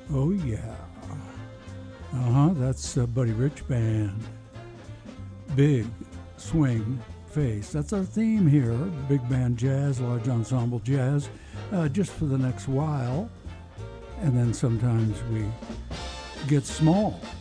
Oh, yeah. That's Buddy Rich Band. Big swing face. That's our theme here. Big band jazz, large ensemble jazz, just for the next while. And then sometimes we get small.